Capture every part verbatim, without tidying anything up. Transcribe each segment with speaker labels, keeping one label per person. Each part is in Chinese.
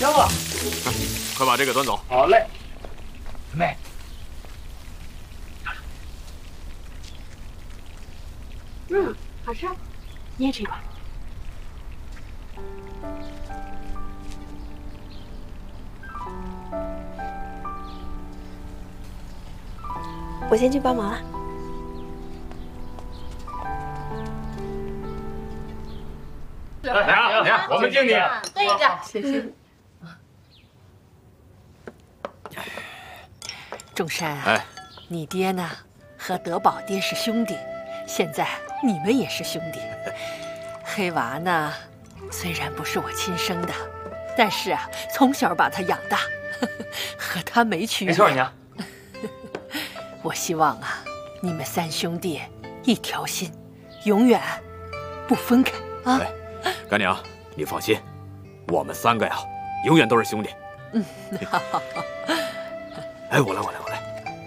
Speaker 1: 香了。
Speaker 2: 快把这个端走。
Speaker 1: 好嘞，妹。
Speaker 3: 嗯，好吃，你也吃一块。我先去帮忙了。
Speaker 1: 来啊来啊，我们敬你。
Speaker 3: 喝一个，谢谢。
Speaker 4: 仲山啊，
Speaker 2: 哎，
Speaker 4: 你爹呢和德宝爹是兄弟，现在你们也是兄弟。黑娃呢，虽然不是我亲生的，但是啊，从小把他养大，呵呵和他没区别。
Speaker 1: 没错，娘。
Speaker 4: 我希望啊，你们三兄弟一条心，永远不分开啊！
Speaker 2: 哎，干娘，你放心，我们三个呀，永远都是兄弟。
Speaker 4: 嗯，好好好。
Speaker 2: 哎，我来，我来，我来。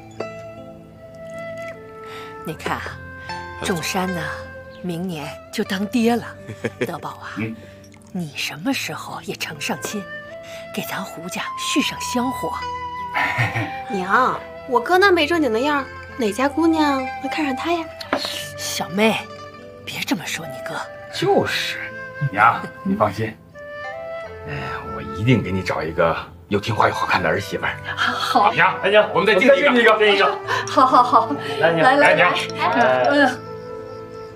Speaker 4: 你看啊，仲山呢，明年就当爹了。德宝啊，
Speaker 1: 嗯，
Speaker 4: 你什么时候也成上亲，给咱胡家续上香火？
Speaker 3: 娘，我哥那没正经的样，哪家姑娘会看上他呀？
Speaker 4: 小妹，别这么说你哥。
Speaker 1: 就是，娘，你放心。哎，我一定给你找一个又听话又好看的儿媳妇儿。
Speaker 3: 好，
Speaker 1: 娘，来娘，我们再敬你一个，敬一个。
Speaker 3: 好好好，
Speaker 1: 来娘，
Speaker 3: 来来
Speaker 1: 娘，
Speaker 3: 来，嗯。